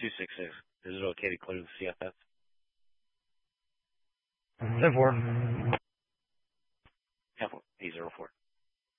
266. Is it okay to clear the CFS? 10-4.